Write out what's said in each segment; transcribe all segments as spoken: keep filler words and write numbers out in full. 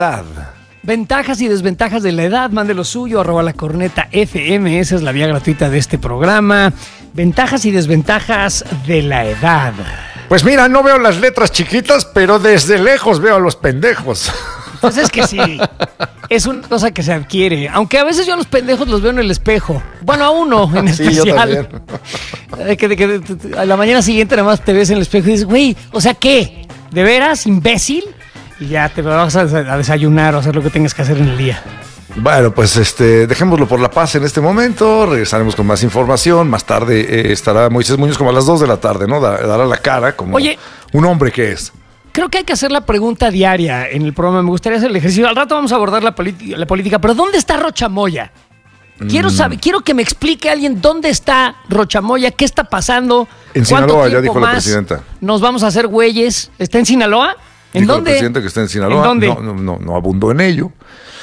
edad. Ventajas y desventajas de la edad, mande lo suyo, arroba la corneta F M, esa es la vía gratuita de este programa. Ventajas y desventajas de la edad. Pues mira, no veo las letras chiquitas, pero desde lejos veo a los pendejos. Pues es que sí, es una cosa que se adquiere, aunque a veces yo a los pendejos los veo en el espejo. Bueno, a uno en Sí, yo especial. también. Que, que, que, a la mañana siguiente nada más te ves en el espejo y dices, güey, o sea, ¿qué? ¿De veras, imbécil? Y ya te vas a desayunar o hacer lo que tengas que hacer en el día. Bueno, pues este, dejémoslo por la paz en este momento. Regresaremos con más información. Más tarde eh, estará Moisés Muñoz como a las dos de la tarde, ¿no? Da, dará la cara como Oye, un hombre que es. Creo que hay que hacer la pregunta diaria en el programa. Me gustaría hacer el ejercicio. Al rato vamos a abordar la, la política. Pero ¿dónde está Rocha Moya? Quiero Mm. saber, quiero que me explique alguien dónde está Rocha Moya, qué está pasando. En ¿Cuánto Sinaloa, ya tiempo dijo la más presidenta. Nos vamos a hacer güeyes. ¿Está en Sinaloa? ¿En Dijo dónde? el presidente que está en Sinaloa. ¿En dónde? No, no, no, no abundó en ello.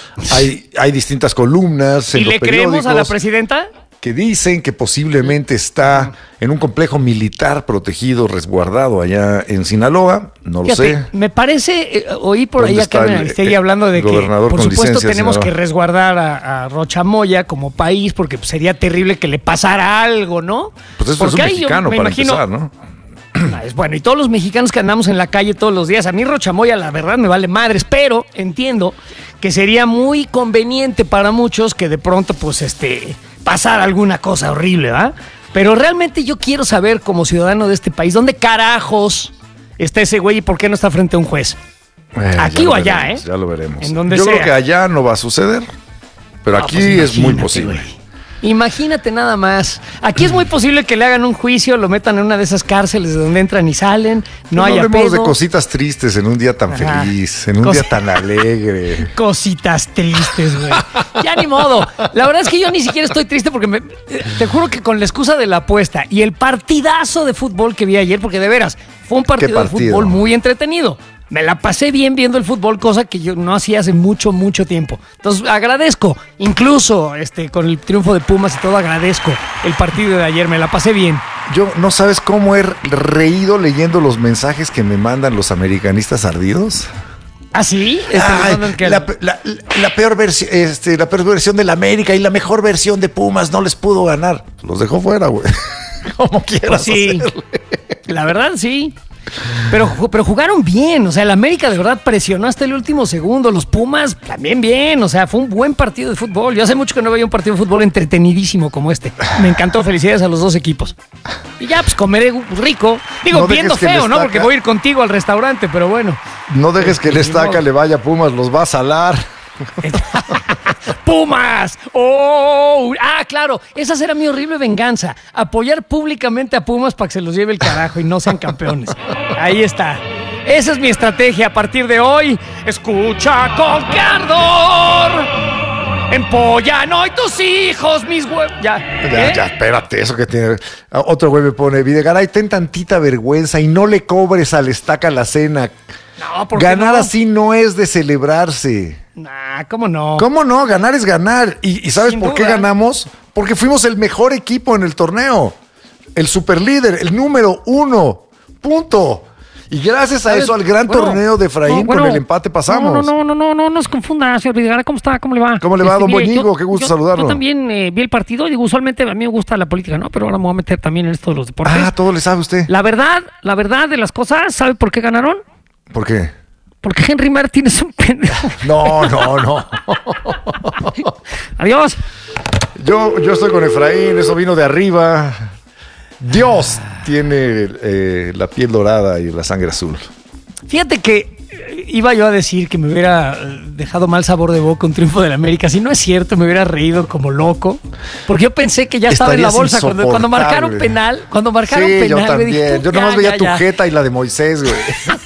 Hay, hay distintas columnas en ¿Y los le creemos a la periódicos presidenta? que dicen que posiblemente está en un complejo militar protegido, resguardado allá en Sinaloa. No lo Fíjate, sé. Me parece, eh, oí por ahí ¿Dónde a está Carmen el, Aristegui eh, hablando de que, gobernador por con supuesto, licencia de tenemos Sinaloa? que resguardar a, a Rocha Moya como país, porque pues, sería terrible que le pasara algo, ¿no? Pues eso Porque es un ahí yo mexicano me para imagino- empezar, ¿no? Es bueno, y todos los mexicanos que andamos en la calle todos los días, a mí Rocha Moya la verdad me vale madres, pero entiendo que sería muy conveniente para muchos que de pronto pues este pasara alguna cosa horrible, ¿va? Pero realmente yo quiero saber como ciudadano de este país, ¿dónde carajos está ese güey y por qué no está frente a un juez? Eh, Aquí ya lo o allá, veremos, ¿eh? Ya lo veremos. En donde Yo sea. creo que allá no va a suceder, pero No, aquí pues es muy imagínate, posible. güey. Imagínate nada más. Aquí es muy posible que le hagan un juicio, lo metan en una de esas cárceles de donde entran y salen, no, No haya hablemos de pedo. cositas tristes en un día tan Ajá. feliz, en un Cos- día tan alegre. Cositas tristes, güey. Ya ni modo. La verdad es que yo ni siquiera estoy triste porque me, te juro que con la excusa de la apuesta y el partidazo de fútbol que vi ayer, porque de veras fue un partido, de partido? fútbol muy entretenido. Me la pasé bien viendo el fútbol, cosa que yo no hacía hace mucho, mucho tiempo. Entonces agradezco, incluso este, con el triunfo de Pumas y todo, agradezco el partido de ayer. Me la pasé bien. Yo no sabes cómo he reído leyendo los mensajes que me mandan los americanistas ardidos. ¿Ah, sí? Este, Ay, mandan que- la, la- la peor versión, este, la peor versión de la América y la mejor versión de Pumas no les pudo ganar. Los dejó fuera, güey. Como quieras. Pues sí, hacerle. la verdad sí. Pero, ju- pero jugaron bien, o sea, el América de verdad presionó hasta el último segundo, los Pumas también bien, o sea, fue un buen partido de fútbol. Yo hace mucho que no veía un partido de fútbol entretenidísimo como este. Me encantó, felicidades a los dos equipos. Y ya, pues comeré rico. Digo, No dejes viendo que el feo, ¿no? estaca- Porque voy a ir contigo al restaurante, pero bueno. No dejes que el Ni estaca modo. le vaya a Pumas, los va a salar. ¡Pumas! ¡Oh! Ah, claro, esa será mi horrible venganza. Apoyar públicamente a Pumas para que se los lleve el carajo y no sean campeones. Ahí está. Esa es mi estrategia a partir de hoy. Escucha con qué ardor. Empollan hoy tus hijos, mis huevos. Ya. Ya, ¿Eh? ya, espérate, eso que tiene. Ah, Otro güey me pone, Videgaray, ten tantita vergüenza y no le cobres al estaca la cena. No, ¿por qué Ganar no? así no es de celebrarse. Nah, ¿cómo no? ¿Cómo no? Ganar es ganar. ¿Y, y sabes Sin por qué duda. ganamos? Porque fuimos el mejor equipo en el torneo. El superlíder, el número uno. Punto. Y gracias a ¿Sabes? eso, al gran Bueno, torneo de Efraín, no, bueno, con el empate pasamos. No, no, no, no, no, no nos confunda, señor Videgaray. ¿Cómo está? ¿Cómo le va? ¿Cómo le va, don mire, Boñigo? yo- Qué gusto yo- saludarlo. Yo también eh, vi el partido. Digo, usualmente a mí me gusta la política, ¿no? Pero ahora me voy a meter también en esto de los deportes. Ah, todo le sabe usted. La verdad, la verdad de las cosas, ¿sabe por qué ganaron? ¿Por qué? Porque Henry Martín es un pendejo. No, no, no. Adiós. Yo, yo estoy con Efraín, eso vino de arriba. Dios tiene eh, la piel dorada y la sangre azul. Fíjate que eh, iba yo a decir que me hubiera eh, dejado mal sabor de boca un triunfo del América. Si no es cierto, me hubiera reído como loco. Porque yo pensé que ya estaba en la Estarías bolsa. Cuando, cuando marcaron insoportable. penal, cuando marcaron Sí, penal, yo me también. dije, Yo ya, nomás veía ya, tu ya. jeta y la de Moisés, güey.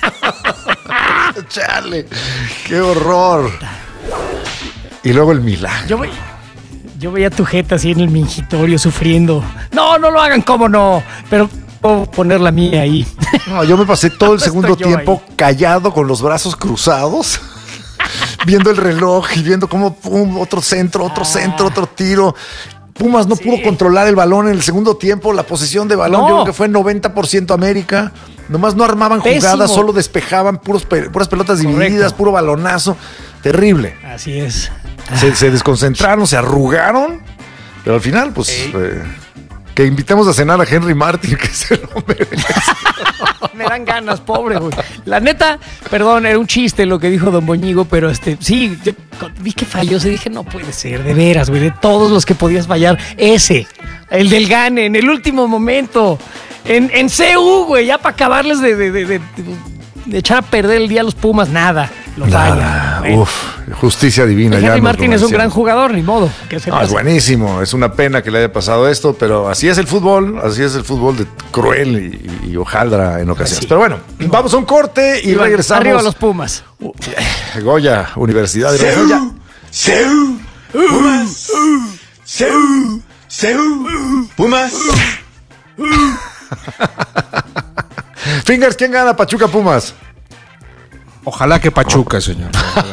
Chale, qué horror. Y luego el milagro. Yo, ve- yo veía tu jeta así en el mingitorio sufriendo. No, no lo hagan, cómo no. Pero puedo poner la mía ahí. No, yo me pasé todo el Estoy segundo yo tiempo callado con los brazos cruzados, viendo el reloj y viendo cómo pum, otro centro, otro centro, otro tiro. Pumas no Sí. pudo controlar el balón en el segundo tiempo, la posesión de balón, No. yo creo que fue noventa por ciento América. Nomás no armaban Pésimo. jugadas, solo despejaban puros pe- puras pelotas Correcto. divididas, puro balonazo. Terrible. Así es. Se, se desconcentraron, se arrugaron, pero al final, pues, eh, que invitemos a cenar a Henry Martin, que se lo merece. Me dan ganas, pobre, güey. La neta, perdón, era un chiste lo que dijo Don Boñigo, pero este, sí, yo, vi que falló, se dije, no puede ser, de veras, güey, de todos los que podías fallar, ese, el del Gane, en el último momento, en, en C U, güey, ya para acabarles de, de, de, de, de echar a perder el día a los Pumas, nada, lo falla. Bueno. Uf, justicia divina. Henry ya Martin es un gran jugador, ni modo. Que se no, es buenísimo, es una pena que le haya pasado esto, pero así es el fútbol, así es el fútbol de cruel y, y hojaldra en ocasiones. Sí. Pero bueno, vamos a un corte y, y regresamos. Arriba los Pumas. Goya, Universidad de Goya. Seu, Pumas, Seu, Seu, Pumas. Fingers, ¿quién gana, Pachuca Pumas? Ojalá que Pachuca, señor.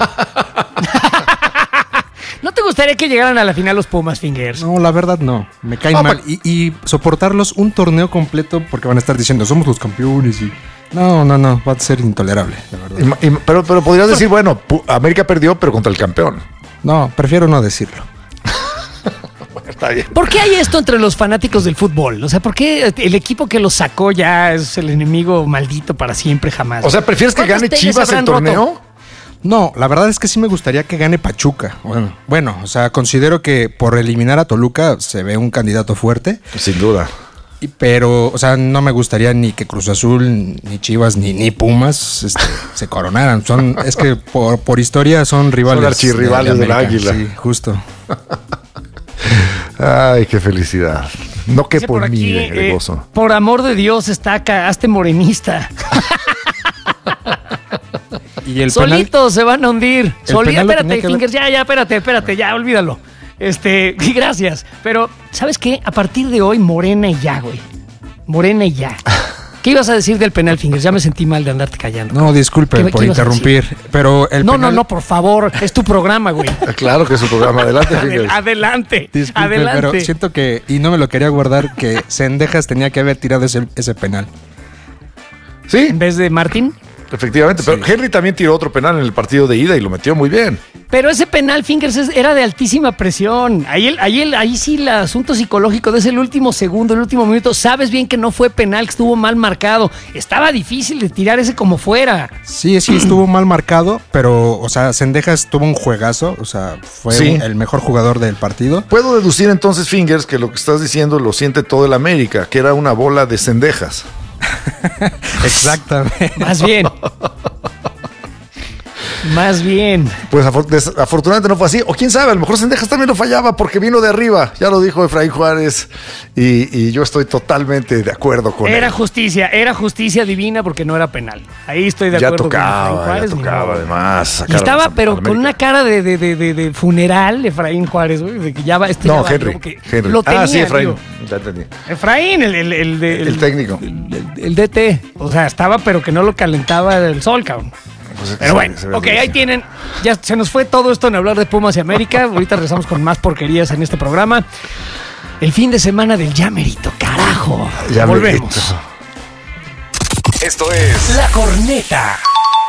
¿No te gustaría que llegaran a la final los Pumas, Fingers? No, la verdad no. Me caen no, mal. Y, y soportarlos un torneo completo porque van a estar diciendo, somos los campeones y... No, no, no. Va a ser intolerable, la verdad. Y, y, pero, pero podrías decir, bueno, América perdió, pero contra el campeón. No, prefiero no decirlo. Bueno, está bien. ¿Por qué hay esto entre los fanáticos del fútbol? O sea, ¿por qué el equipo que los sacó ya es el enemigo maldito para siempre, jamás? O sea, ¿prefieres que gane Chivas el torneo? Roto? No, la verdad es que sí me gustaría que gane Pachuca. Bueno, bueno, o sea, considero que por eliminar a Toluca se ve un candidato fuerte. Sin duda. Y, pero, o sea, no me gustaría ni que Cruz Azul, ni Chivas, ni, ni Pumas este, se coronaran. Son, es que por, por historia son rivales. Son archirrivales de, de del Águila. Sí, justo. Ay, qué felicidad. No que por, por aquí, mí, el eh, gozo. Por amor de Dios, está acá, hazte morenista. Y el Solitos penal, se van a hundir. Solí, espérate, Fingers, ver... ya, ya, espérate, espérate, ya, olvídalo. Este, gracias. Pero, ¿sabes qué? A partir de hoy, Morena y ya, güey. Morena y ya. ¿Qué ibas a decir del penal, Fingers? Ya me sentí mal de andarte callando. No, disculpe por interrumpir, pero el No, penal... no, no, por favor, es tu programa, güey. Claro que es su programa, adelante, Fingers. Adelante, disculpe, adelante. Pero siento que, y no me lo quería guardar, que Cendejas tenía que haber tirado ese, ese penal. ¿Sí? En vez de Martín. Efectivamente, sí. Pero Henry también tiró otro penal en el partido de ida y lo metió muy bien. Pero ese penal, Fingers, era de altísima presión. Ahí, el, ahí, el, ahí sí el asunto psicológico desde el último segundo, el último minuto. Sabes bien que no fue penal, que estuvo mal marcado. Estaba difícil de tirar ese como fuera. Sí, sí, estuvo mal marcado, pero, o sea, Cendejas tuvo un juegazo. O sea, fue sí. un, el mejor jugador del partido. Puedo deducir entonces, Fingers, que lo que estás diciendo lo siente todo el América, que era una bola de Cendejas. Exactamente. Más bien. Más bien. Pues afor- afortunadamente no fue así. O quién sabe, a lo mejor Cendejas también lo fallaba porque vino de arriba. Ya lo dijo Efraín Juárez. Y, y yo estoy totalmente de acuerdo con era él. Era justicia, era justicia divina porque no era penal. Ahí estoy de ya acuerdo tocaba, con Efraín Juárez. Ya tocaba, además. Y estaba, pero con una cara de, de, de, de, de funeral, Efraín Juárez, güey. De que ya va, este no, ya Henry, va, que Henry. Lo tenía, ah, sí, Efraín. Digo. Ya entendí. Efraín, el, el, el, el, el técnico. El, el, el D T. O sea, estaba, pero que no lo calentaba el sol, cabrón. Pues es que Pero bueno, se, se ok, ahí tienen. Ya se nos fue todo esto en hablar de Pumas y América. Ahorita regresamos con más porquerías en este programa. El fin de semana del ya merito, carajo. Ya volvemos. Merito. Esto es La Corneta.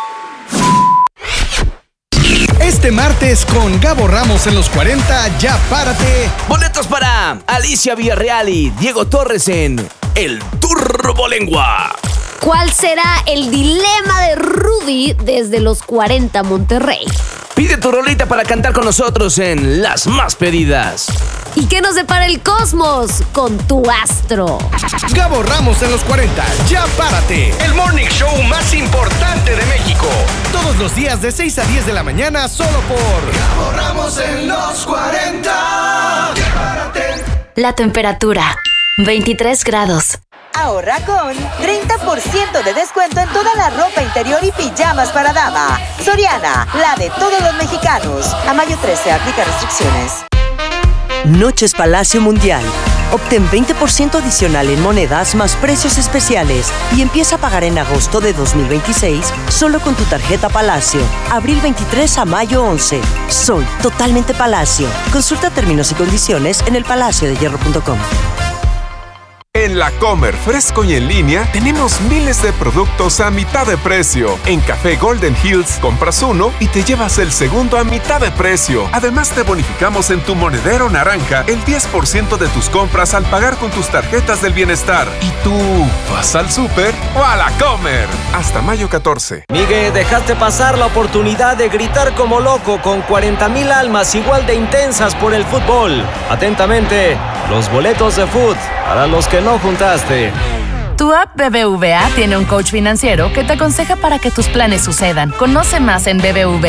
Este martes con Gabo Ramos en los cuarenta, ya párate. Boletos para Alicia Villarreal y Diego Torres en El Turbolengua. ¿Cuál será el dilema de Rudy desde los cuarenta Monterrey? Pide tu rolita para cantar con nosotros en Las Más Pedidas. ¿Y qué nos depara el cosmos con tu astro? Gabo Ramos en los cuarenta, ya párate. El morning show más importante de México. Todos los días de seis a diez de la mañana solo por Gabo Ramos en los cuarenta. Ya párate. La temperatura, veintitrés grados. Ahorra con treinta por ciento de descuento en toda la ropa interior y pijamas para dama. Soriana, la de todos los mexicanos. A mayo trece, aplica restricciones. Noches Palacio Mundial. Obtén veinte por ciento adicional en monedas más precios especiales y empieza a pagar en agosto de dos mil veintiséis solo con tu tarjeta Palacio. Abril veintitrés a mayo once. Soy totalmente Palacio. Consulta términos y condiciones en el palacio de hierro punto com. El En La Comer, fresco y en línea, tenemos miles de productos a mitad de precio. En Café Golden Hills, compras uno y te llevas el segundo a mitad de precio. Además, te bonificamos en tu monedero naranja el diez por ciento de tus compras al pagar con tus tarjetas del bienestar. ¿Y tú vas al súper o a La Comer? Hasta mayo catorce. Miguel, dejaste pasar la oportunidad de gritar como loco con cuarenta mil almas igual de intensas por el fútbol. Atentamente, los boletos de fútbol para los que no juntaste. Tu app B B V A tiene un coach financiero que te aconseja para que tus planes sucedan. Conoce más en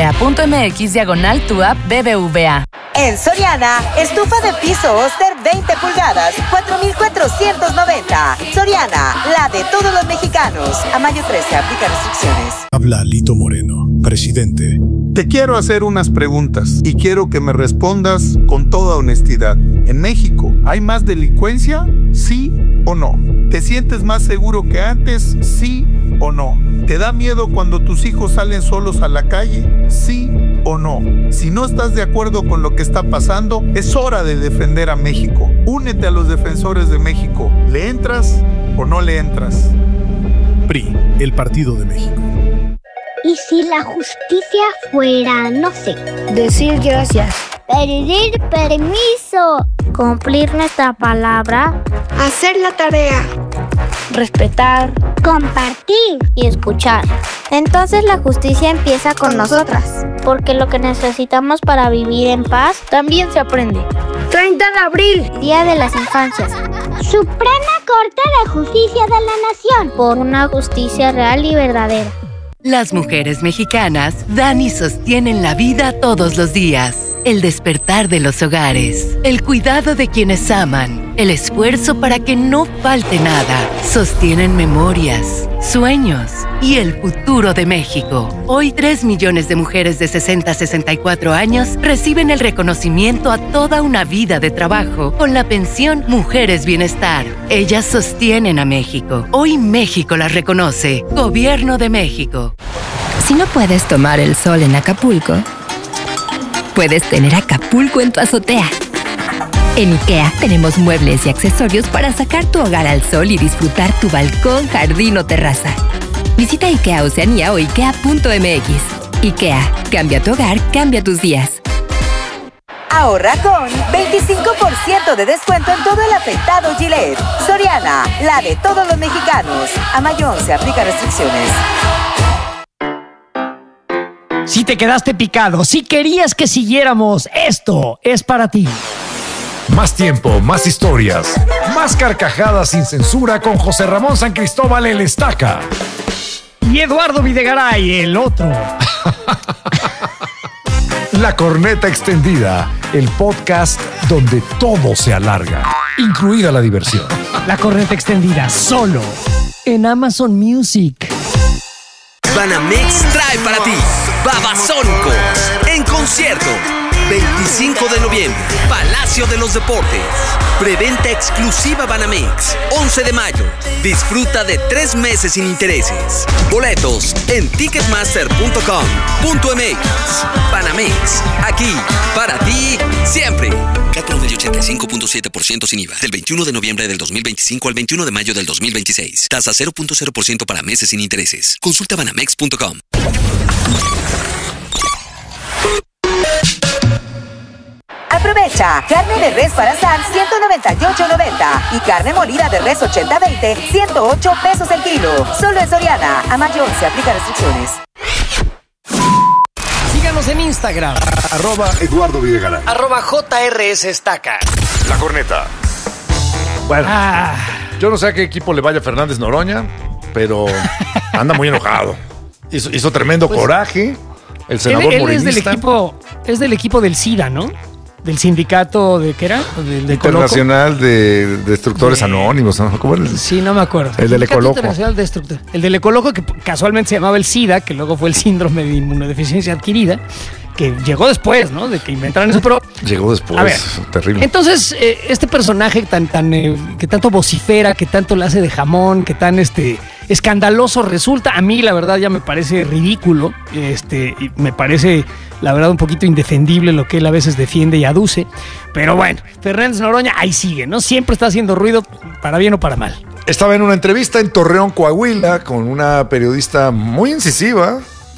bbva.mx diagonal tu app B B V A. En Soriana, estufa de piso Oster veinte pulgadas, cuatro mil cuatrocientos noventa. Soriana, la de todos los mexicanos. A mayo trece, aplica restricciones. Habla Lito Moreno, presidente. Te quiero hacer unas preguntas y quiero que me respondas con toda honestidad. ¿En México hay más delincuencia? ¿Sí o no? ¿Te sientes más seguro que antes? ¿Sí o no? ¿Te da miedo cuando tus hijos salen solos a la calle? ¿Sí o no? Si no estás de acuerdo con lo que está pasando, es hora de defender a México. Únete a los defensores de México. ¿Le entras o no le entras? P R I, el Partido de México. ¿Y si la justicia fuera, no sé, decir gracias, pedir permiso, cumplir nuestra palabra, hacer la tarea, respetar, compartir y escuchar? Entonces la justicia empieza con nosotras, porque lo que necesitamos para vivir en paz también se aprende. treinta de abril, Día de las Infancias. Suprema Corte de Justicia de la Nación, por una justicia real y verdadera. Las mujeres mexicanas dan y sostienen la vida todos los días. El despertar de los hogares, el cuidado de quienes aman, el esfuerzo para que no falte nada. Sostienen memorias, sueños y el futuro de México. Hoy, tres millones de mujeres de sesenta a sesenta y cuatro años reciben el reconocimiento a toda una vida de trabajo con la pensión Mujeres Bienestar. Ellas sostienen a México. Hoy México las reconoce. Gobierno de México. Si no puedes tomar el sol en Acapulco, puedes tener Acapulco en tu azotea. En IKEA tenemos muebles y accesorios para sacar tu hogar al sol y disfrutar tu balcón, jardín o terraza. Visita IKEA Oceanía o ikea punto m x. IKEA, cambia tu hogar, cambia tus días. Ahorra con veinticinco por ciento de descuento en todo el afeitado Gillette. Soriana, la de todos los mexicanos. A mayo once, aplica restricciones. Si te quedaste picado, si querías que siguiéramos, esto es para ti. Más tiempo, más historias, más carcajadas sin censura con José Ramón San Cristóbal el Estaca. Y Eduardo Videgaray, el otro. La Corneta Extendida, el podcast donde todo se alarga, incluida la diversión. La Corneta Extendida, solo en Amazon Music. Banamex trae para ti Babasónicos en concierto. veinticinco de noviembre, Palacio de los Deportes. Preventa exclusiva Banamex, once de mayo. Disfruta de tres meses sin intereses. Boletos en ticketmaster punto com punto m x. Banamex, aquí, para ti, siempre. Cat promedio ochenta y cinco punto siete por ciento sin I V A. Del veintiuno de noviembre del dos mil veinticinco al veintiuno de mayo del dos mil veintiséis. Tasa cero punto cero por ciento para meses sin intereses. Consulta banamex punto com. Aprovecha, carne de res para asar ciento noventa y ocho noventa y carne molida de res ochenta veinte ciento ocho pesos el kilo. Solo en Soriana. A mayo se aplica restricciones. Síganos en Instagram. Arroba Eduardo Videgaray. Arroba J R S Estaca. La Corneta. Bueno, ah. yo no sé a qué equipo le vaya Fernández Noroña, pero anda muy enojado. Hizo, hizo tremendo pues, coraje. El senador él, él morenista. Es del equipo, es del equipo del SIDA, ¿no? Del sindicato de, ¿qué era? De, de Internacional de Destructores de... Anónimos, ¿no? ¿Cómo era? Sí, no me acuerdo. El del Ecoloco. Internacional de Destructor. El del Ecoloco, que casualmente se llamaba el SIDA, que luego fue el síndrome de inmunodeficiencia adquirida, que llegó después, ¿no? De que inventaron eso, pero... Llegó después, a ver, terrible. Entonces, eh, este personaje tan, tan, eh, que tanto vocifera, que tanto la hace de jamón, que tan, este... escandaloso resulta, a mí la verdad ya me parece ridículo, este, y me parece la verdad un poquito indefendible lo que él a veces defiende y aduce. Pero bueno, Fernández Noroña ahí sigue, ¿no? Siempre está haciendo ruido, para bien o para mal. Estaba en una entrevista en Torreón, Coahuila, con una periodista muy incisiva,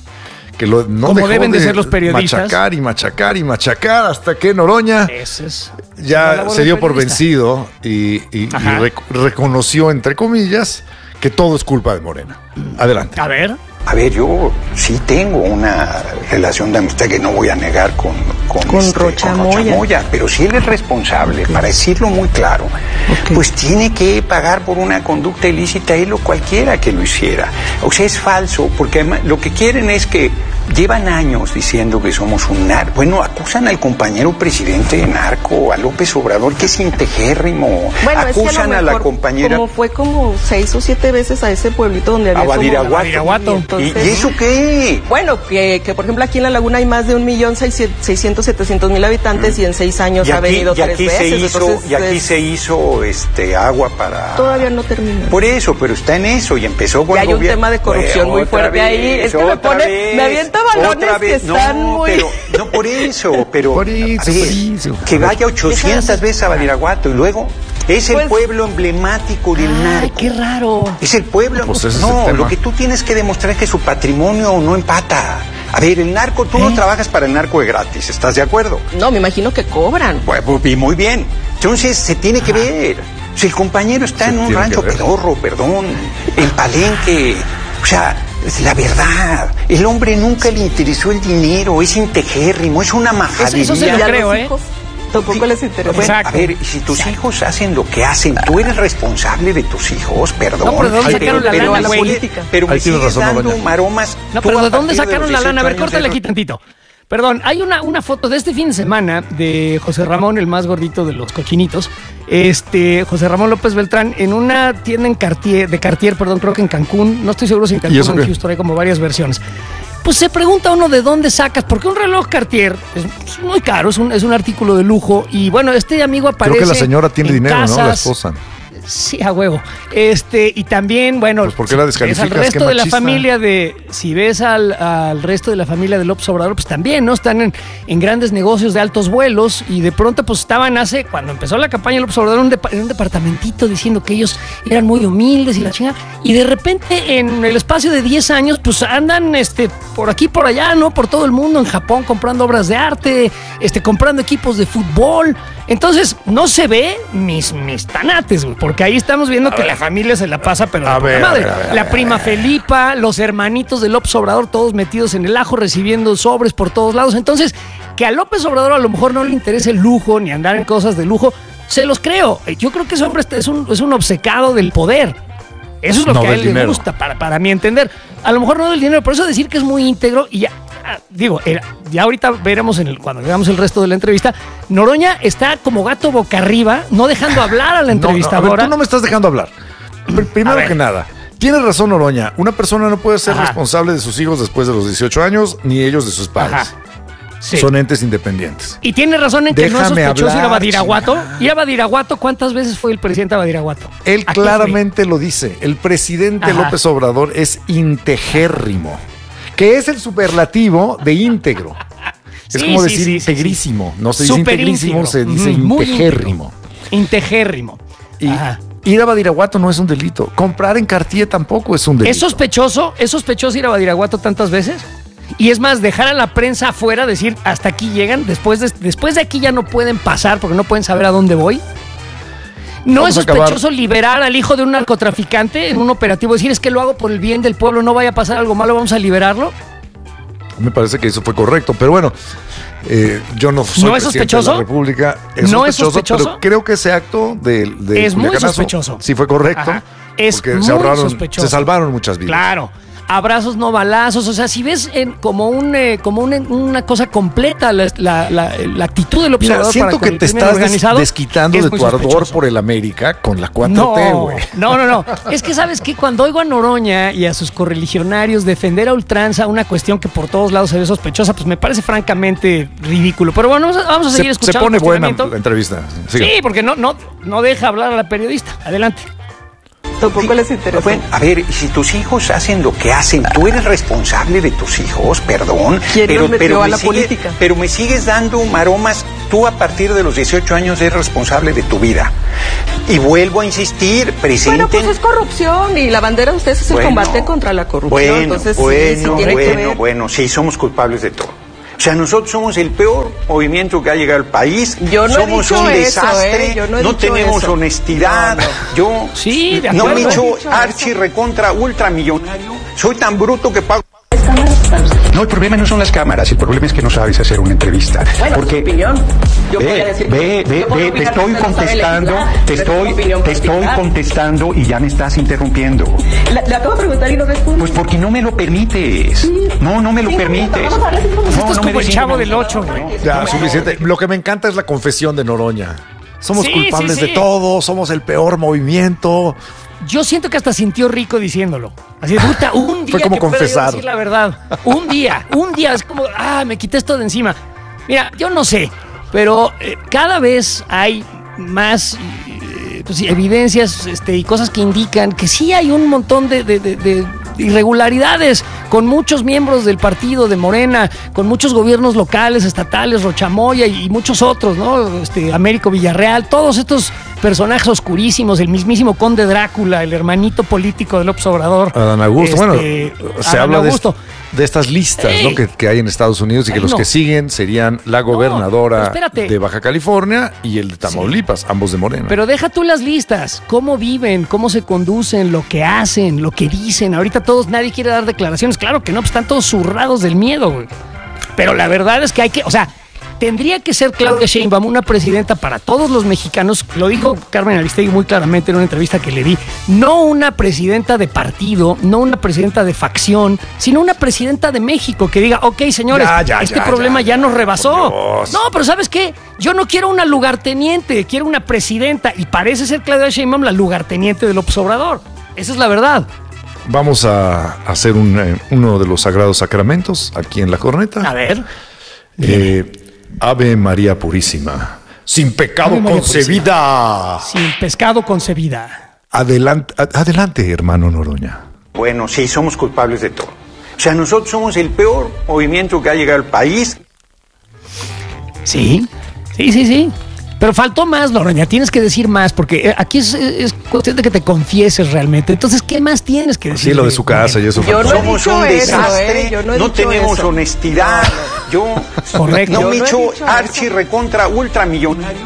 que lo, no Como dejó deben de ser los periodistas. Machacar y machacar y machacar hasta que Noroña Ese es ya se dio por vencido y, y, y rec- reconoció, entre comillas, que todo es culpa de Morena. Adelante. A ver. A ver, yo sí tengo una relación de amistad que no voy a negar con, con, Con este, Rocha con Rocha Moya. Moya, pero si él es responsable, para decirlo muy claro, pues tiene que pagar por una conducta ilícita él o cualquiera que lo hiciera. O sea, es falso, porque además lo que quieren es que llevan años diciendo que somos un narco. Bueno, acusan al compañero presidente de narco, a López Obrador, que es integérrimo. Bueno, acusan es que a, lo a la mejor, compañera... como fue como seis o siete veces a ese pueblito donde había A Badiraguato. Badiraguato. Entonces, ¿Y, y eso qué? Bueno, que, que por ejemplo aquí en La Laguna hay más de un millón seiscientos, setecientos mil habitantes y en seis años Y ha aquí, venido y tres aquí veces. se hizo, entonces, y aquí es- se hizo este agua para... Todavía no termina. Por eso, pero está en eso y empezó con Y hay el un gobierno. tema de corrupción muy Otra fuerte vez, ahí. Es que me otra pone, vez, me avienta balones otra que vez. están no, muy... Pero, no por eso, pero por eso, a ver, por eso. que vaya ochocientas Déjame. veces a Badiraguato y luego es el Pues- pueblo emblemático del Ay, narco. qué raro. Es el pueblo. Pues ese es no, el tema. lo que tú tienes que demostrar es que su patrimonio no empata. A ver, el narco, tú ¿Eh? no trabajas para el narco de gratis, ¿estás de acuerdo? No, me imagino que cobran. Bueno, pues, y muy bien. Entonces se tiene que ver. Si el compañero está Se en un tiene rancho que ver. pedorro, perdón, en Palenque. O sea, es la verdad. El hombre nunca le interesó el dinero, es integérrimo, es una majadería. Eso se lo Y a creo, los ¿eh? hijos tampoco les interesa. Bueno, Exacto. a ver, y si tus hijos hacen lo que hacen, tú eres responsable de tus hijos, perdón. No, pero ¿de dónde Ay, sacaron la pero lana, la güey? política. Pero me Ahí tienes sigues razón, dando Noroña. maromas. No, Tú pero a ¿de dónde partir de sacaron los la lana? A ver, dieciocho córtale años aquí tantito. Perdón, hay una, una foto de este fin de semana de José Ramón, el más gordito de los cochinitos. Este, José Ramón López Beltrán, en una tienda en Cartier, de Cartier, perdón, creo que en Cancún. No estoy seguro si en ¿Y Cancún eso o en qué? Houston, hay como varias versiones. Pues se pregunta uno de dónde sacas, porque un reloj Cartier es, es muy caro, es un, es un artículo de lujo. Y bueno, este amigo aparece. Creo que la señora tiene en dinero, ¿no? La casas. esposa. Sí, a huevo. Este, y también, bueno, Pues, ¿por qué la si ves descalificas? al resto Qué de la machista. familia de, si ves al, al resto de la familia de López Obrador, pues también, ¿no? Están en, en grandes negocios de altos vuelos y de pronto, pues estaban hace, cuando empezó la campaña de López Obrador, en un, depa- en un departamentito diciendo que ellos eran muy humildes y la chingada. Y de repente, en el espacio de diez años, pues andan, este, por aquí, por allá, ¿no? Por todo el mundo, en Japón, comprando obras de arte, este, comprando equipos de fútbol. Entonces, no se ve mis, mis tanates, güey, porque ahí estamos viendo que la familia se la pasa, pero A de poca ver, a madre. ver, a ver, a La ver. prima Felipa, los hermanitos de López Obrador, todos metidos en el ajo, recibiendo sobres por todos lados. Entonces, que a López Obrador a lo mejor no le interesa el lujo, ni andar en cosas de lujo, se los creo. Yo creo que ese hombre es un, es un obcecado del poder. Eso es lo No que a del él le dinero. gusta, para, para mi entender. A lo mejor no del dinero, por eso decir que es muy íntegro y ya, ah, digo, era- ya ahorita veremos en el, cuando veamos el resto de la entrevista, Noroña está como gato boca arriba, no dejando hablar a la No, no, a entrevistadora. ver, tú no me estás dejando hablar. Pr- Primero A ver. que nada, tienes razón, Noroña. Una persona no puede ser Ajá. responsable de sus hijos después de los dieciocho años, ni ellos de sus padres. Ajá. Sí. Son entes independientes. Y tiene razón en que no es Déjame sospechoso ir a hablar, Badiraguato. Ir a Badiraguato, ¿cuántas veces fue el presidente a Badiraguato? Él ¿A qué claramente lo dice. El presidente Ajá. López Obrador es integérrimo, que es el superlativo de íntegro. Es Sí, como sí, decir sí, sí, integrísimo. No se dice Súper integrísimo, íntegro. se dice Ujú, muy integérrimo. fue? Integérrimo. Y Ajá. ir a Badiraguato no es un delito. Comprar en Cartier tampoco es un delito. ¿Es sospechoso? ¿Es sospechoso ir a Badiraguato tantas veces? Y es más, dejar a la prensa afuera, decir, hasta aquí llegan, después de, después de aquí ya no pueden pasar porque no pueden saber a dónde voy. ¿No Vamos es a acabar. sospechoso liberar al hijo de un narcotraficante en un operativo? Decir, es que lo hago por el bien del pueblo, no vaya a pasar algo malo, vamos a liberarlo. Me parece que eso fue correcto, pero bueno, eh, yo no soy ¿No es presidente sospechoso? de la República. Es ¿No es sospechoso, sospechoso? pero creo que ese acto de, de Es muy Culiacanazo sospechoso. sí fue correcto. Ajá. Es porque muy se ahorraron, sospechoso. se salvaron muchas vidas. Claro. Abrazos, no balazos. O sea, si ves en, como, un, eh, como una, una cosa completa la, la, la, la actitud del Mira, observador siento para con que el te crimen estás des- organizado, desquitando es de muy tu ardor sospechoso. por el América con la cuatro T, No, güey. no, no, no. Es que sabes que cuando oigo a Noroña y a sus correligionarios defender a ultranza una cuestión que por todos lados se ve sospechosa, pues me parece francamente ridículo. Pero bueno, vamos a, vamos a seguir Se, se escuchando. pone el buena cuestionamiento. la entrevista. Siga. Sí, porque no, no, no deja hablar a la periodista. Adelante. Tampoco les interesa. Bueno, a ver, si tus hijos hacen lo que hacen, tú eres responsable de tus hijos, perdón. ¿Quién pero, los metió pero a me la sigue- política? Pero me sigues dando maromas. Tú a partir de los dieciocho años eres responsable de tu vida. Y vuelvo a insistir, presenten... Bueno, pues es corrupción y la bandera de ustedes es el Bueno, combate contra la corrupción. Bueno, Entonces, sí, bueno, sí tiene que bueno, ver. bueno, sí, somos culpables de todo. O sea, nosotros somos el peor movimiento que ha llegado al país. Yo no he somos dicho un eso, desastre. ¿eh? Yo no he dicho tenemos eso. honestidad. No, no. Yo Sí, de no acuerdo. me he No he hecho dicho archi recontra ultramillonario. Soy tan bruto que pago. No, el problema no son las cámaras, el problema es que no sabes hacer una entrevista. Bueno, Porque su opinión. Yo podría ve, decir- ve, ve, yo puedo ve, te opinar estoy que usted no sabe contestando, legislar, te pero es estoy, una opinión te estoy particular. contestando y ya me estás interrumpiendo. Le, le acabo de preguntar y no responde. Pues porque no me lo permites. No, no me lo Sí, permites. vamos a darle cinco minutos. No, Esto es no me como el des Chavo cinco del Ocho, güey. Ya, suficiente. Lo que me encanta es la confesión de Noroña. Somos Sí, culpables sí, sí. de todo, somos el peor movimiento. Yo siento que hasta sintió rico diciéndolo. Así de puta, un día Fue como que pueda yo confesar. decir la verdad. Un día, un día. Es como, ah, me quité esto de encima. Mira, yo no sé, pero eh, cada vez hay más eh, pues, sí, evidencias este, y cosas que indican que sí hay un montón de, de- de- de irregularidades con muchos miembros del partido de Morena, con muchos gobiernos locales, estatales, Rochamoya y, y muchos otros, ¿no? Este, Américo Villarreal, todos estos personajes oscurísimos, el mismísimo Conde Drácula, el hermanito político de López Obrador. Adán Augusto. Este, bueno, se Adán habla de, Augusto. de estas listas, Ey. ¿no? que, que hay en Estados Unidos y que Ay, los no. que siguen serían la pero gobernadora espérate. de Baja California y el de Tamaulipas, ambos de Morena. Pero deja tú las listas, cómo viven, cómo se conducen, lo que hacen, lo que dicen. Ahorita todos, nadie quiere dar declaraciones. Claro que no, pues están todos zurrados del miedo, güey. Pero la verdad es que hay que, o sea, tendría que ser Claudia Sheinbaum una presidenta para todos los mexicanos. Lo dijo Carmen Aristegui muy claramente en una entrevista que le di. No una presidenta de partido, no una presidenta de facción, sino una presidenta de México que diga, ok, señores, Ya, ya, este ya, problema ya, ya, ya, nos por rebasó. Dios. No, pero ¿sabes qué? Yo no quiero una lugarteniente, quiero una presidenta. Y parece ser Claudia Sheinbaum la lugarteniente de López Obrador. Esa es la verdad. Vamos a hacer un, eh, uno de los sagrados sacramentos aquí en La Corneta. A ver. Eh, Ave María Purísima, sin pecado Ave María concebida. Sin pescado concebida. Adelante, a- adelante, hermano Noroña. Bueno, sí, somos culpables de todo. O sea, nosotros somos el peor movimiento que ha llegado al país. Sí, sí, sí, sí. Pero faltó más, Noroña, tienes que decir más, porque eh, aquí es, es cuestión de que te confieses realmente. Entonces, ¿qué más tienes que decir? Sí, lo de su casa y eso. Yo faltó. no he Somos dicho un eso, desastre, ¿eh? Yo no he no dicho tenemos eso. honestidad. Yo Correcto. no Yo me he no he hecho dicho archi eso. recontra ultramillonario.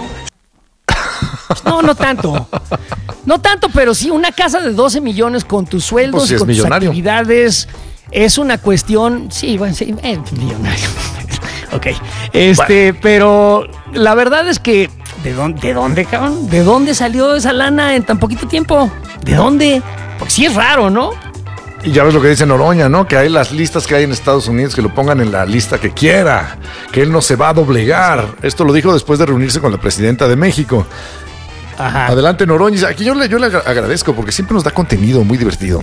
No, no tanto. No tanto, pero sí, una casa de doce millones con tus sueldos Pues sí y es con tus millonario. actividades es una cuestión. Sí, bueno, sí, eh, millonario. Ok. Este, pero la verdad es que. ¿De dónde, ¿De dónde, cabrón? ¿De dónde salió esa lana en tan poquito tiempo? ¿De dónde? Porque sí es raro, ¿no? Y ya ves lo que dice Noroña, ¿no? Que hay las listas que hay en Estados Unidos, que lo pongan en la lista que quiera, que él no se va a doblegar. Esto lo dijo después de reunirse con la presidenta de México. Ajá. Adelante, Noroña. Aquí yo le, yo le agradezco porque siempre nos da contenido muy divertido.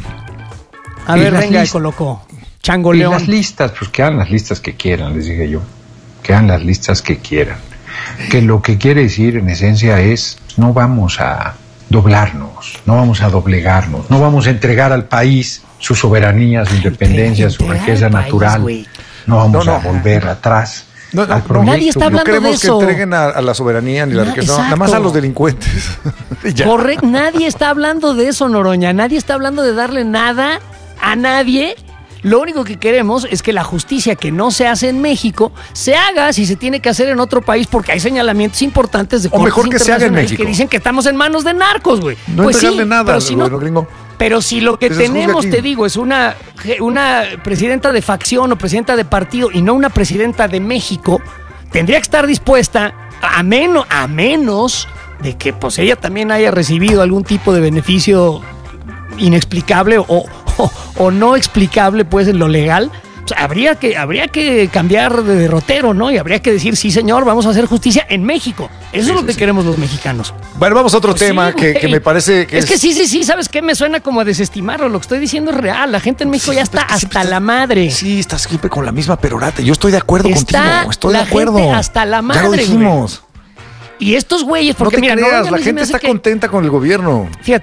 A Y ver, las venga, lis- colocó. Chango Y León. las listas, pues que hagan las listas que quieran, les dije yo. Que hagan las listas que quieran. Que lo que quiere decir en esencia es, no vamos a doblarnos, no vamos a doblegarnos, no vamos a entregar al país su soberanía, su independencia, su Entregar riqueza al país, natural. güey. No vamos No, no. a volver atrás. No, no, al no, proyecto. nadie está No hablando de queremos que eso. entreguen a, a la soberanía ni la No, riqueza, no, nada más a exacto. los delincuentes. Y ya. Correcto, nadie está hablando de eso, Noroña. Nadie está hablando de darle nada a nadie. Lo único que queremos es que la justicia que no se hace en México se haga si se tiene que hacer en otro país, porque hay señalamientos importantes de O mejor cortes que se haga en internacionales México. que dicen que estamos en manos de narcos, güey. No Pues sí, entregarle nada pero al si no, gobierno gringo. pero si lo que Que se juzgue tenemos, aquí. te digo, es una, una presidenta de facción o presidenta de partido y no una presidenta de México, tendría que estar dispuesta a menos, a menos de que pues ella también haya recibido algún tipo de beneficio inexplicable o, o, o no explicable pues en lo legal. O sea, habría que, habría que cambiar de derrotero, ¿no? Y habría que decir, sí, señor, vamos a hacer justicia en México. Eso es lo que queremos los mexicanos. Bueno, vamos a otro Pues tema sí, que, güey. que me parece que es, es... que sí, sí, sí, ¿sabes qué? Me suena como a desestimarlo. Lo que estoy diciendo es real. La gente en México ya está hasta la madre. Sí, estás siempre con la misma perorata. Yo estoy de acuerdo Está contigo. Estoy la de acuerdo. gente hasta la madre, Ya lo güey. dijimos. Y estos güeyes, No porque te mira, creas, Noroña a la mí se me gente hace está que- contenta con el gobierno. Fíjate,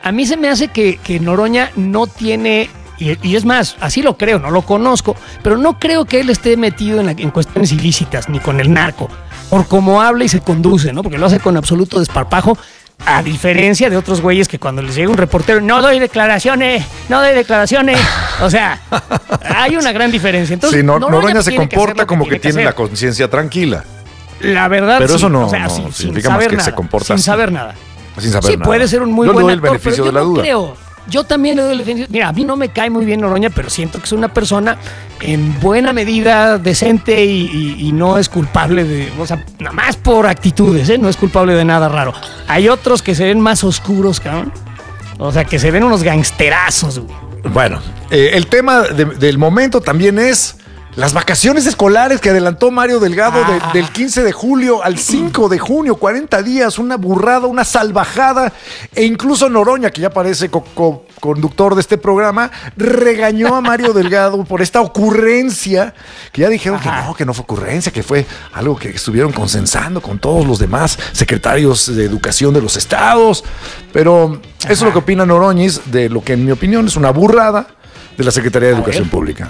a mí se me hace que, que Noroña no tiene, y, y es más, así lo creo, no lo conozco, pero no creo que él esté metido en, la, en cuestiones ilícitas, ni con el narco, por cómo habla y se conduce, ¿no? Porque lo hace con absoluto desparpajo, a diferencia de otros güeyes que cuando les llega un reportero, no doy declaraciones, no doy declaraciones. O sea, hay una gran diferencia. Entonces, sí, no, Noroña, Noroña se comporta que como que, que tiene que la conciencia tranquila. La verdad, pero sí, eso no, o sea, no sí, significa sin más que nada, se comporta sin así. saber nada. Sin saber sí, nada. puede ser un muy yo buen le doy actor, el beneficio pero yo de la no duda. creo. Yo también le doy el beneficio. Mira, a mí no me cae muy bien Noroña, pero siento que es una persona en buena medida decente y, y, y no es culpable de, o sea, nada más por actitudes, ¿eh? No es culpable de nada raro. Hay otros que se ven más oscuros, cabrón. O sea, que se ven unos gangsterazos, güey. Bueno, eh, el tema de, del momento también es las vacaciones escolares que adelantó Mario Delgado Ah. de, del quince de julio al cinco de junio, cuarenta días, una burrada, una salvajada. E incluso Noroña, que ya parece co- co- conductor de este programa, regañó a Mario Delgado por esta ocurrencia, que ya dijeron Ajá. que no, que no fue ocurrencia, que fue algo que estuvieron consensando con todos los demás secretarios de educación de los estados. Pero Ajá. eso es lo que opina Noroñis de lo que en mi opinión es una burrada de la Secretaría de a Educación ver. Pública.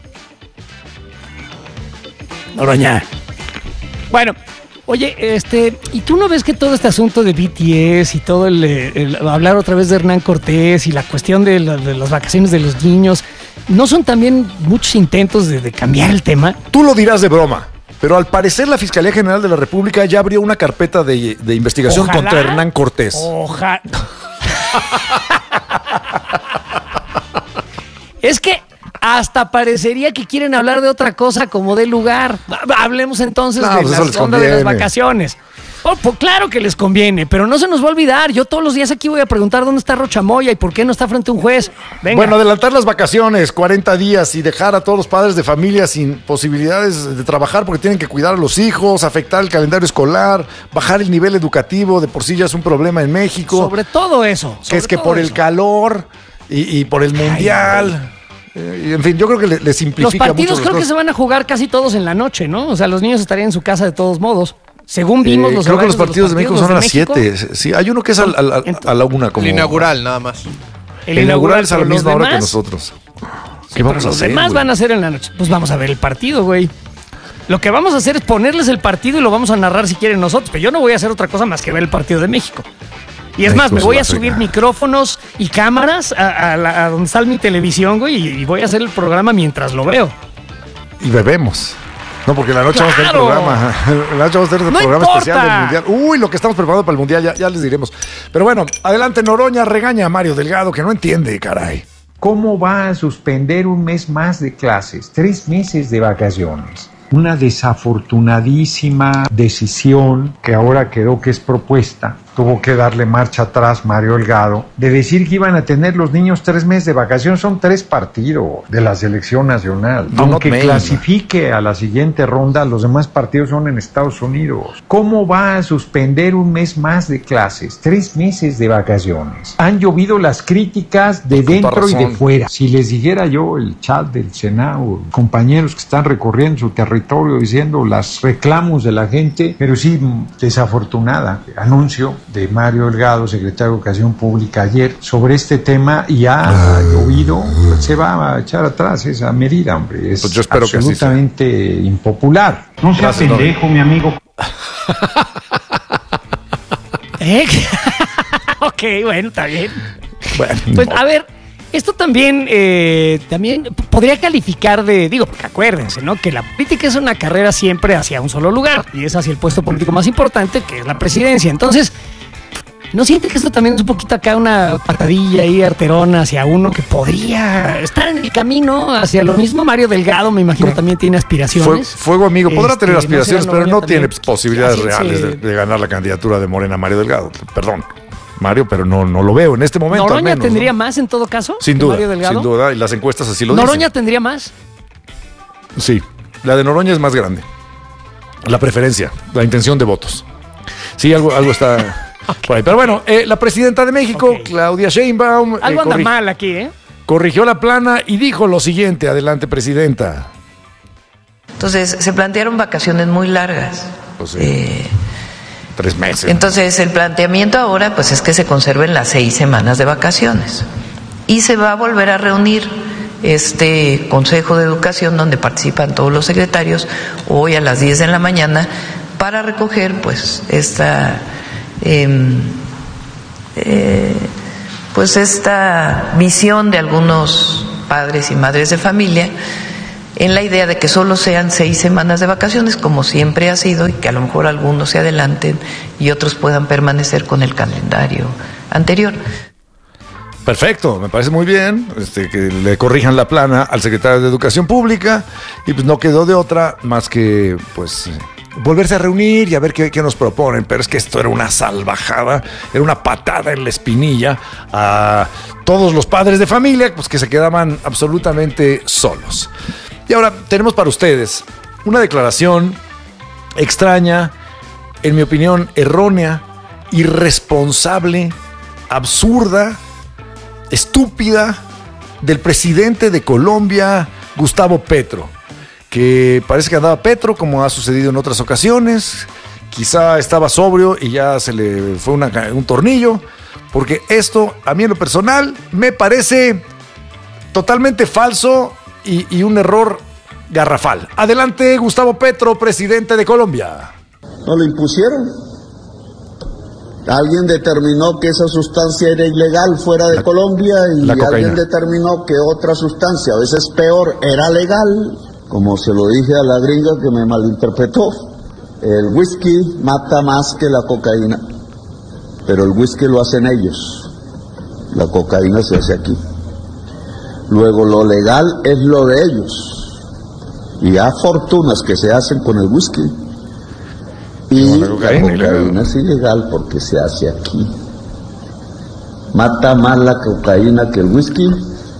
Noroña. Bueno, oye, este, ¿y tú no ves que todo este asunto de B T S y todo el, el hablar otra vez de Hernán Cortés y la cuestión de, la, de las vacaciones de los niños, no son también muchos intentos de, de cambiar el tema? Tú lo dirás de broma, pero al parecer la Fiscalía General de la República ya abrió una carpeta de, de investigación Ojalá. contra Hernán Cortés. Ojalá. Es que hasta parecería que quieren hablar de otra cosa como de lugar. Hablemos entonces no, de pues las ondas de las vacaciones. Oh, pues claro que les conviene, pero no se nos va a olvidar. Yo todos los días aquí voy a preguntar dónde está Rocha Moya y por qué no está frente a un juez. Venga. Bueno, adelantar las vacaciones, cuarenta días y dejar a todos los padres de familia sin posibilidades de trabajar porque tienen que cuidar a los hijos, afectar el calendario escolar, bajar el nivel educativo, de por sí ya es un problema en México. Sobre todo eso. Que es que por eso. el calor y, y por el mundial... Ay, y en fin, yo creo que le, le simplifica mucho. Los partidos creo cosas. que se van a jugar casi todos en la noche, ¿no? O sea, los niños estarían en su casa de todos modos. Según vimos, eh, los creo que los partidos, de, los partidos de México son a las siete. Sí, hay uno que es a, a, a, a la una. Como... El inaugural, nada más. El, el inaugural es a la misma hora que nosotros. ¿Qué sí, vamos a los hacer? Los demás güey? van a hacer en la noche. Pues vamos a ver el partido, güey. Lo que vamos a hacer es ponerles el partido y lo vamos a narrar si quieren nosotros. Pero yo no voy a hacer otra cosa más que ver el partido de México. Y es más, me voy a subir micrófonos y cámaras a, a, la, a donde está mi televisión, güey, y, y voy a hacer el programa mientras lo veo. Y bebemos. No, porque la noche ¡Claro! vamos a tener el programa. La noche vamos a tener el no programa importa. especial del Mundial. Uy, lo que estamos preparando para el Mundial, ya, ya les diremos. Pero bueno, adelante, Noroña regaña a Mario Delgado, que no entiende, caray. ¿Cómo va a suspender un mes más de clases? Tres meses de vacaciones. Una desafortunadísima decisión que ahora quedó que es propuesta. Tuvo que darle marcha atrás Mario Delgado de decir que iban a tener los niños tres meses de vacaciones. Son tres partidos de la selección nacional. No, Aunque no clasifique a la siguiente ronda, los demás partidos son en Estados Unidos. ¿Cómo va a suspender un mes más de clases? Tres meses de vacaciones. Han llovido las críticas de dentro y de fuera. Si les dijera yo el chat del Senado, compañeros que están recorriendo su territorio diciendo las reclamos de la gente, pero sí desafortunada anuncio de Mario Delgado, secretario de Educación Pública, ayer sobre este tema, y ha llovido, se va a echar atrás esa medida, hombre. Es pues yo espero absolutamente que así sea. Impopular. No sea pendejo, mi amigo. ¿Eh? Ok, bueno, está bien. Bueno, pues a ver, esto también, eh, también podría calificar de, digo, porque acuérdense, ¿no? Que la política es una carrera siempre hacia un solo lugar, y es hacia el puesto político más importante, que es la presidencia. Entonces, ¿no siente que esto también es un poquito acá una patadilla ahí arterona hacia uno que podría estar en el camino hacia lo mismo? Mario Delgado, me imagino, también tiene aspiraciones. Fuego amigo, podrá este, tener aspiraciones, no pero no tiene posibilidades reales de, de ganar la candidatura de Morena Mario Delgado. Perdón, Mario, pero no, no lo veo en este momento. ¿Noroña al menos, tendría ¿no? más en todo caso? Sin duda, Mario Delgado? sin duda, y las encuestas así lo ¿Noroña dicen. tendría más? Sí, la de Noroña es más grande. La preferencia, la intención de votos. Sí, algo, algo está... Por ahí. Pero bueno, eh, la presidenta de México, okay. Claudia Sheinbaum... Algo eh, anda mal aquí, ¿eh? Corrigió la plana y dijo lo siguiente. Adelante, presidenta. Entonces, se plantearon vacaciones muy largas. Pues sí. eh, tres meses. Entonces, el planteamiento ahora pues es que se conserven las seis semanas de vacaciones y se va a volver a reunir este Consejo de Educación donde participan todos los secretarios hoy a las diez de la mañana para recoger pues esta eh, eh, pues esta visión de algunos padres y madres de familia en la idea de que solo sean seis semanas de vacaciones, como siempre ha sido, y que a lo mejor algunos se adelanten y otros puedan permanecer con el calendario anterior. Perfecto, me parece muy bien este, que le corrijan la plana al secretario de Educación Pública y pues no quedó de otra más que pues volverse a reunir y a ver qué, qué nos proponen, pero es que esto era una salvajada, era una patada en la espinilla a todos los padres de familia pues que se quedaban absolutamente solos. Y ahora tenemos para ustedes una declaración extraña, en mi opinión errónea, irresponsable, absurda, estúpida del presidente de Colombia, Gustavo Petro, que parece que andaba Petro como ha sucedido en otras ocasiones, quizá estaba sobrio y ya se le fue una, un tornillo, porque esto a mí en lo personal me parece totalmente falso y, y un error garrafal. Adelante, Gustavo Petro, presidente de Colombia. ¿No lo impusieron? Alguien determinó que esa sustancia era ilegal fuera de la, Colombia y alguien determinó que otra sustancia, a veces peor, era legal. Como se lo dije a la gringa que me malinterpretó, el whisky mata más que la cocaína, pero el whisky lo hacen ellos, la cocaína se hace aquí. Luego lo legal es lo de ellos, y hay fortunas que se hacen con el whisky. Y la cocaína, la cocaína es ilegal porque se hace aquí. ¿Mata más la cocaína que el whisky?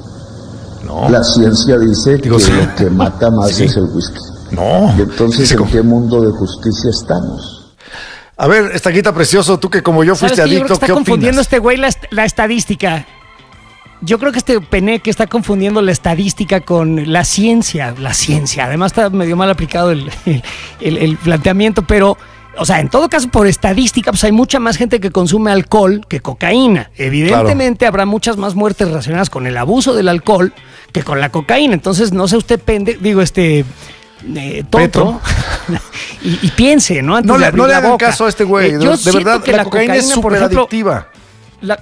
No. La ciencia dice Digo, que sí. lo que mata más sí. es el whisky. No. Y entonces, ¿en qué mundo de justicia estamos? A ver, Estaquita Precioso, tú que como yo fuiste adicto, yo creo que está ¿qué confundiendo opinas? este güey la, la estadística. Yo creo que este Peneque está confundiendo la estadística con la ciencia. La ciencia. Además está medio mal aplicado el, el, el planteamiento, pero... O sea, en todo caso, por estadística, pues hay mucha más gente que consume alcohol que cocaína. Evidentemente claro. habrá muchas más muertes relacionadas con el abuso del alcohol que con la cocaína. Entonces, no sé usted, pende, digo, este, eh, tonto, y, y piense, ¿no? Antes no, de le, abrir no le la hagan boca. caso a este güey. Eh, de, de verdad, que la, la cocaína, cocaína es súper adictiva. La,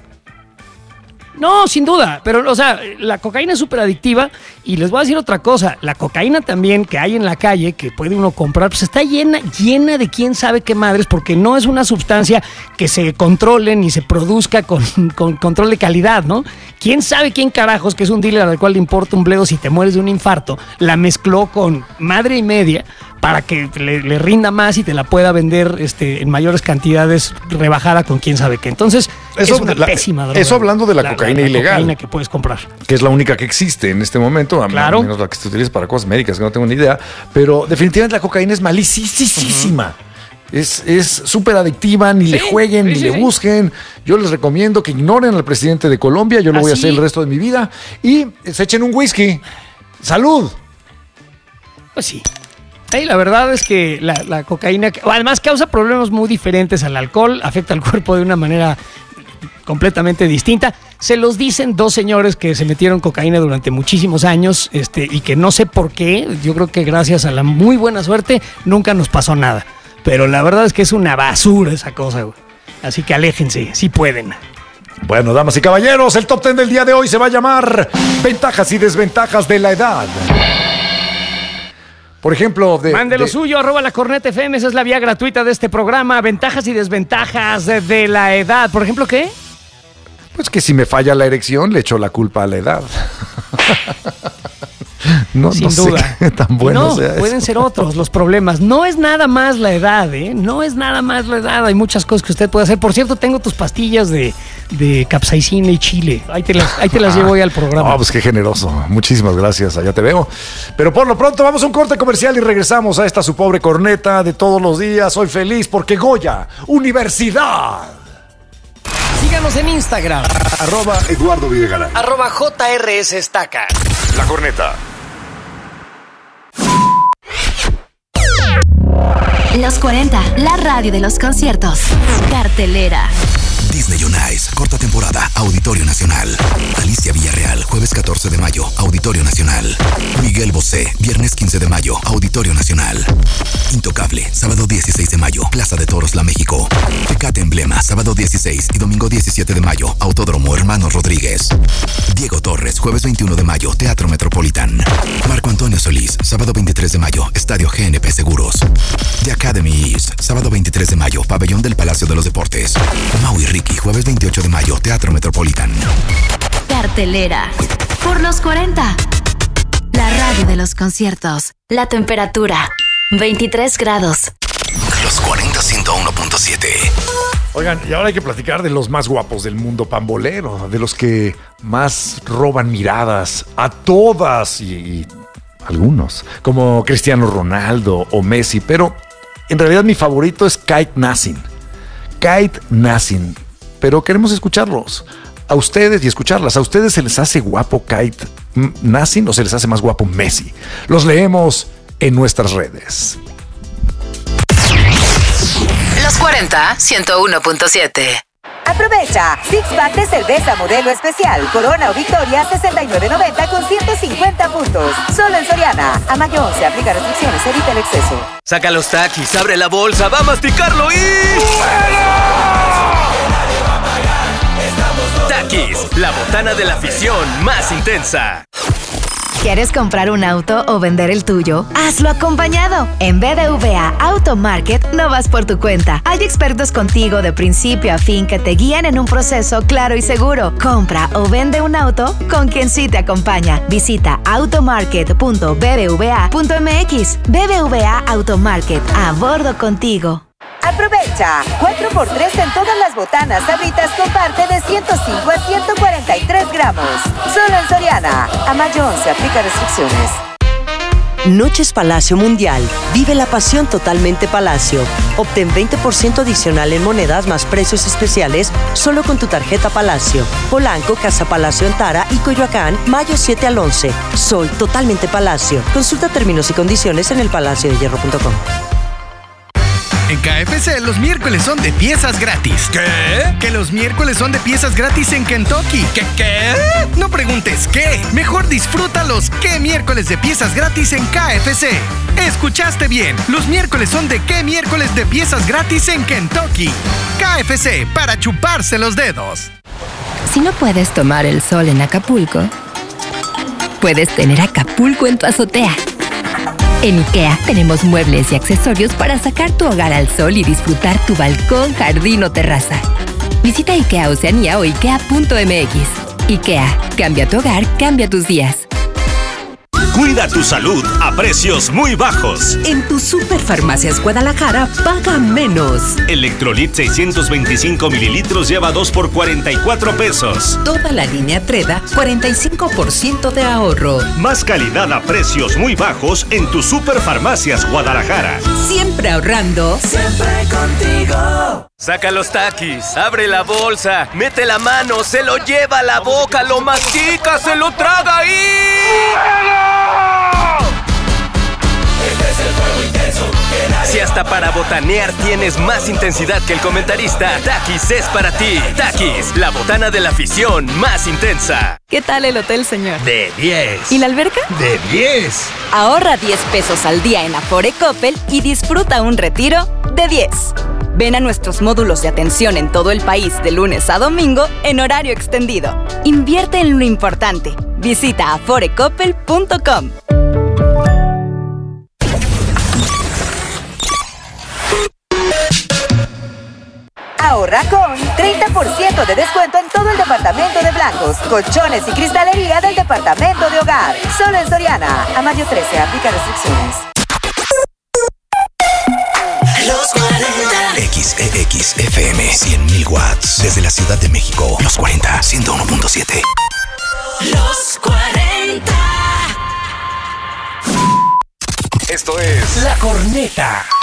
No, sin duda, pero o sea, la cocaína es súper adictiva y les voy a decir otra cosa, la cocaína también que hay en la calle, que puede uno comprar, pues está llena, llena de quién sabe qué madres, porque no es una sustancia que se controle ni se produzca con, con control de calidad, ¿no? ¿Quién sabe quién carajos, que es un dealer al cual le importa un bledo si te mueres de un infarto, la mezcló con madre y media para que le, le rinda más y te la pueda vender este, en mayores cantidades rebajada con quién sabe qué. Entonces, eso, es una la, pésima droga. Eso hablando de la, la cocaína la, la ilegal. Cocaína que puedes comprar. Que es la única que existe en este momento, a claro. menos la que se utiliza para cosas médicas, que no tengo ni idea. Pero definitivamente la cocaína es malísima. Uh-huh. Es súper adictiva, ni sí, le jueguen, sí, ni sí, le sí. busquen. Yo les recomiendo que ignoren al presidente de Colombia, yo lo ¿Ah, voy a hacer sí? el resto de mi vida. Y se echen un whisky. ¡Salud! Pues sí. Sí, la verdad es que la, la cocaína, además causa problemas muy diferentes al alcohol, afecta al cuerpo de una manera completamente distinta. Se los dicen dos señores que se metieron cocaína durante muchísimos años este, y que no sé por qué, yo creo que gracias a la muy buena suerte nunca nos pasó nada. Pero la verdad es que es una basura esa cosa, güey. Así que aléjense, si pueden. Bueno, damas y caballeros, el top ten del día de hoy se va a llamar Ventajas y desventajas de la edad. Por ejemplo, de... Mande lo de... suyo, arroba la Corneta F M, esa es la vía gratuita de este programa. Ventajas y desventajas de, de la edad. ¿Por ejemplo qué? Pues que si me falla la erección, le echo la culpa a la edad. No, Sin no duda. sé qué tan bueno no, sea pueden eso. ser otros los problemas. No es nada más la edad, ¿eh? No es nada más la edad. Hay muchas cosas que usted puede hacer. Por cierto, tengo tus pastillas de, de capsaicina y chile. Ahí te las, ahí te las ah, llevo hoy al programa. Ah, pues qué generoso. Muchísimas gracias. Allá te veo. Pero por lo pronto vamos a un corte comercial y regresamos a esta su pobre corneta de todos los días. Soy feliz porque Goya, Universidad. Síganos en Instagram. Arroba Eduardo Videgaray. Arroba J R S Estaca. La corneta. Los Los cuarenta, la radio de los conciertos. Cartelera. Disney on Ice, corta temporada, Auditorio Nacional. Alicia Villarreal, jueves catorce de mayo, Auditorio Nacional. Miguel Bosé, viernes quince de mayo, Auditorio Nacional. Intocable, sábado dieciséis de mayo, Plaza de Toros, La México. Tecate Emblema, sábado dieciséis y domingo diecisiete de mayo, Autódromo Hermanos Rodríguez. Diego Torres, jueves veintiuno de mayo, Teatro Metropolitan. Marco Antonio Solís, sábado veintitrés de mayo, Estadio G N P Seguros. The Academy East, sábado veintitrés de mayo, Pabellón del Palacio de los Deportes. Mau y Ricky, jueves veintiocho de mayo, Teatro Metropolitan. Cartelera. Por los cuarenta. La radio de los conciertos. La temperatura. veintitrés grados. Los cuarenta, ciento uno punto siete. Oigan, y ahora hay que platicar de los más guapos del mundo pambolero, de los que más roban miradas a todas y, y algunos, como Cristiano Ronaldo o Messi, pero en realidad mi favorito es Kate Nassim. Kate Nassim, pero queremos escucharlos a ustedes y escucharlas. ¿A ustedes se les hace guapo Kate Nassim o se les hace más guapo Messi? Los leemos en nuestras redes. Los cuarenta, ciento uno punto siete. Aprovecha Six Pack de cerveza modelo especial Corona o Victoria sesenta y nueve noventa con ciento cincuenta puntos. Solo en Soriana. A mayo once, aplica restricciones, evita el exceso. Saca los Takis, abre la bolsa, va a masticarlo y... Takis, la botana de la afición más intensa. ¿Quieres comprar un auto o vender el tuyo? Hazlo acompañado. En B B V A Auto Market no vas por tu cuenta. Hay expertos contigo de principio a fin que te guían en un proceso claro y seguro. Compra o vende un auto con quien sí te acompaña. Visita automarket punto b b v a punto m x. B B V A Auto Market, a bordo contigo. Aprovecha cuatro por tres en todas las botanas Sabritas con parte de ciento cinco a ciento cuarenta y tres gramos. Solo en Soriana. A mayo once, aplica restricciones. Noches Palacio Mundial. Vive la pasión totalmente Palacio. Obtén veinte por ciento adicional en monedas más precios especiales solo con tu tarjeta Palacio. Polanco, Casa Palacio Antara y Coyoacán, mayo siete al once. Soy totalmente Palacio. Consulta términos y condiciones en el palacio de hierro punto com. En K F C los miércoles son de piezas gratis. ¿Qué? Que los miércoles son de piezas gratis en Kentucky. ¿Qué qué? No preguntes qué. Mejor disfruta los qué miércoles de piezas gratis en K F C. Escuchaste bien. Los miércoles son de qué miércoles de piezas gratis en Kentucky. K F C, para chuparse los dedos. Si no puedes tomar el sol en Acapulco, puedes tener Acapulco en tu azotea. En IKEA tenemos muebles y accesorios para sacar tu hogar al sol y disfrutar tu balcón, jardín o terraza. Visita IKEA Oceanía o ikea punto m x. IKEA, cambia tu hogar, cambia tus días. Cuida tu salud a precios muy bajos. En tu Superfarmacias Guadalajara, paga menos. Electrolit seiscientos veinticinco mililitros lleva dos por cuarenta y cuatro pesos. Toda la línea Treda, cuarenta y cinco por ciento de ahorro. Más calidad a precios muy bajos en tu Superfarmacias Guadalajara. Siempre ahorrando. Siempre contigo. Saca los Takis, abre la bolsa, mete la mano, se lo lleva a la boca, lo mastica, se lo traga y... Este es el fuego intenso que nadie... Si hasta para botanear tienes más intensidad que el comentarista, Takis es para ti. Takis, la botana de la afición más intensa. ¿Qué tal el hotel, señor? De diez. ¿Y la alberca? De diez. Ahorra diez pesos al día en Afore Coppel y disfruta un retiro de diez. Ven a nuestros módulos de atención en todo el país de lunes a domingo en horario extendido. Invierte en lo importante. Visita afore coppel punto com. Ahorra con treinta por ciento de descuento en todo el departamento de blancos, colchones y cristalería del departamento de hogar. Solo en Soriana. A mayo trece, aplica restricciones. Los cuarenta. X E X F M cien mil watts. Desde la Ciudad de México. Los cuarenta, ciento uno punto siete. Los cuarenta. Esto es La Corneta.